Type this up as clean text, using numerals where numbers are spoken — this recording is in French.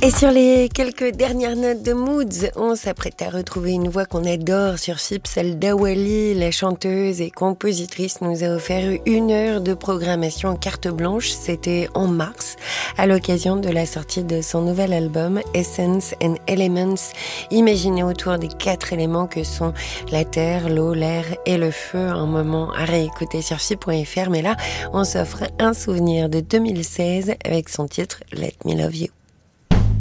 Et sur les quelques dernières notes de Moods, on s'apprête à retrouver une voix qu'on adore sur FIP, celle d'Awali. La chanteuse et compositrice nous a offert 1 heure de programmation en carte blanche. C'était en mars, à l'occasion de la sortie de son nouvel album Essence and Elements, imaginé autour des 4 éléments que sont la terre, l'eau, l'air et le feu. Un moment à réécouter sur FIP.fr, mais là, on s'offre un souvenir de 2016 avec son titre Let Me Love You.